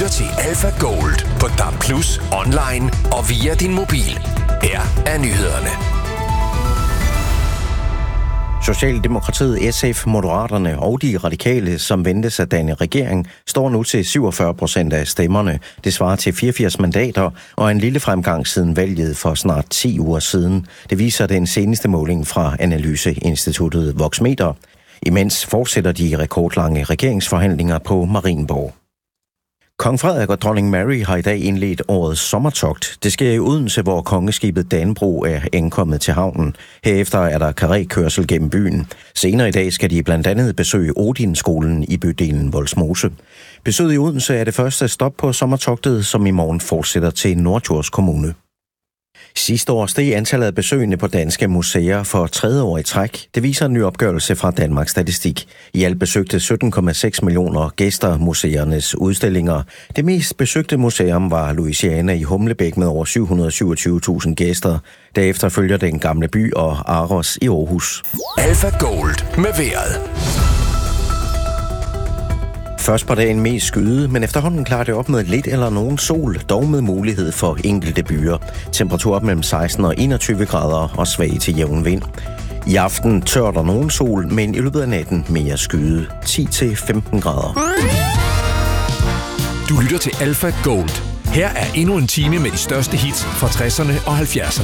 lytter til Alpha Gold på DAB+, online og via din mobil. Her er nyhederne. Socialdemokratiet, SF, Moderaterne og de radikale, som ventes at danne regering, står nu til 47% af stemmerne. Det svarer til 84 mandater og en lille fremgang siden valget for snart 10 uger siden. Det viser den seneste måling fra analyseinstituttet Voxmeter. Imens fortsætter de rekordlange regeringsforhandlinger på Marienborg. Kong Frederik og dronning Mary har i dag indledt årets sommertogt. Det sker i Odense, hvor kongeskibet Dannebrog er ankommet til havnen. Herefter er der karrékørsel gennem byen. Senere i dag skal de blandt andet besøge Odinskolen i bydelen Vollsmose. Besøget i Odense er det første stop på sommertogtet, som i morgen fortsætter til Norddjurs Kommune. Sidste år steg antallet af besøgende på danske museer for 3. år i træk. Det viser en ny opgørelse fra Danmarks Statistik. I alt besøgte 17,6 millioner gæster museernes udstillinger. Det mest besøgte museum var Louisiana i Humlebæk med over 727.000 gæster. Derefter følger Den Gamle By og Aros i Aarhus. Alpha Gold med vejret. Først på dagen mest skyde, men efterhånden klarer det op med lidt eller nogen sol, dog med mulighed for enkelte byer. Temperatur op mellem 16 og 21 grader og svag til jævn vind. I aften tør der nogen sol, men i løbet af natten mere skyde. 10-15 grader. Du lytter til Alpha Gold. Her er endnu en time med de største hits fra 60'erne og 70'erne.